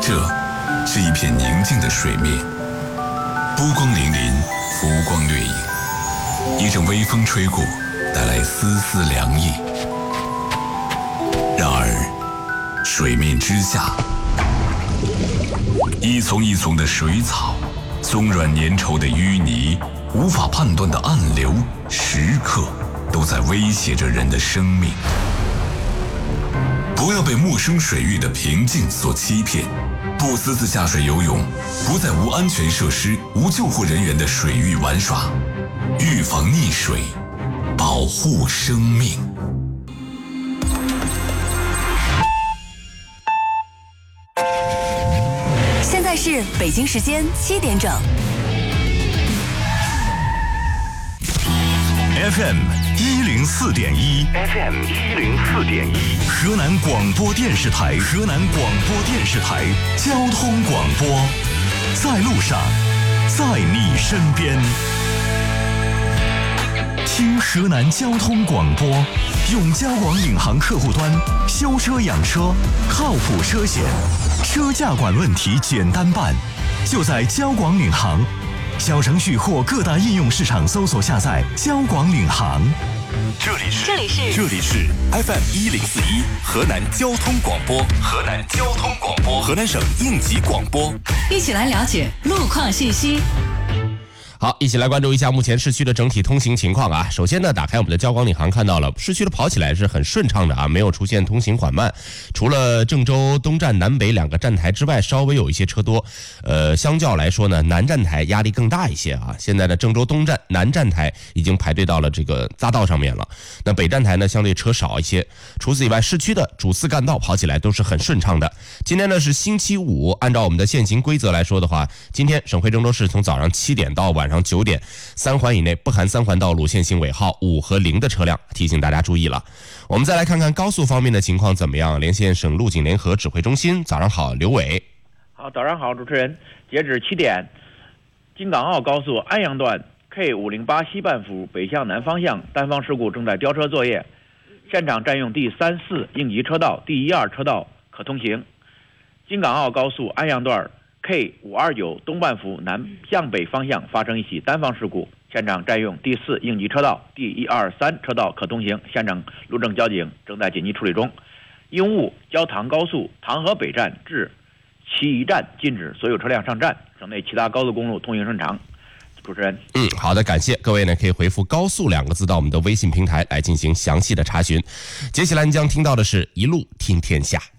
这是一片宁静的水面，波光粼粼，浮光掠影。一阵微风吹过，带来丝丝凉意。然而，水面之下，一丛一丛的水草，松软粘稠的淤泥，无法判断的暗流，时刻都在威胁着人的生命。不要被陌生水域的平静所欺骗，不私自下水游泳，不在无安全设施、无救护人员的水域玩耍，预防溺水，保护生命。 现在是北京时间7点整。 FM 104.1 ，FM 104.1，河南广播电视台，河南广播电视台交通广播，在路上，在你身边。听河南交通广播，用交广领航客户端修车养车，靠谱车险，车价管问题简单办，就在交广领航。小程序或各大应用市场搜索下载交广领航。这里是 FM 104.1河南交通广播，河南交通广播，河南省应急广播。 一起来了解路况信息。 好，一起来关注一下目前市区的整体通行情况啊。首先呢，打开我们的交广领航，看到了市区的跑起来是很顺畅的啊，没有出现通行缓慢。除了郑州东站南北2个站台之外，稍微有一些车多。相较来说呢，南站台压力更大一些啊。现在呢，郑州东站南站台已经排队到了这个匝道上面了。那北站台呢，相对车少一些。除此以外，市区的主4干道跑起来都是很顺畅的。今天呢是星期五，按照我们的现行规则来说的话，今天省会郑州市从早上7点到晚上9点，3环以内不含3环道路限行尾号5和0的车辆，提醒大家注意了。我们再来看看高速方面的情况怎么样。连线省路警联合指挥中心，早上好，刘伟。 好，早上好，主持人。截止7点，京港澳高速安阳段 K508西半幅北向南方向单方事故正在吊车作业，现场占用第3、4应急车道、第1、2车道可通行。京港澳高速安阳段 K529东半幅南向北方向发生一起单方事故，现场占用第4应急车道、第1、2、3车道可通行，现场路政交警正在紧急处理中。因误焦塘高速塘河北站至其一站禁止所有车辆上站，省内其他高速公路通行顺畅。主持人， 好的，感谢各位呢，可以回复高速2个字到我们的微信平台来进行详细的查询。接下来你将听到的是一路听天下。